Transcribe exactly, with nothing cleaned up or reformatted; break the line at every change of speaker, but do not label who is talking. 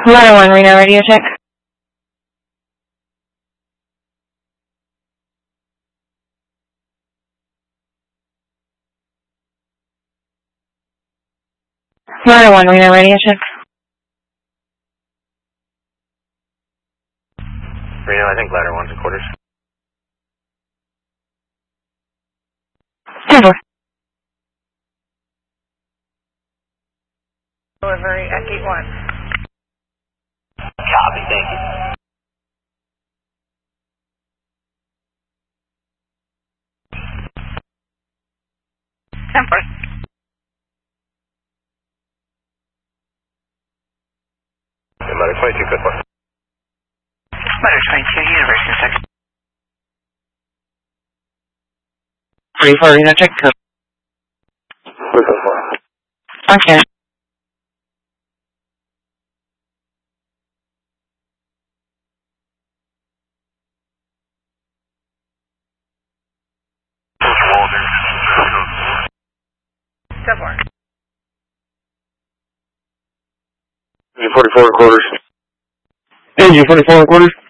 Another one, Reno, radio check. Another one, Reno, radio check.
Reno, I think ladder one's a quarters.
Over.
Delivery at gate one.
Copy, thank you.
Temper.
Ladder twenty-two, good one.
Ladder twenty-two, University section.
thirty-four, Reno, check code. Okay.
Temper.
forty-four quarters.
Engine forty-four quarters.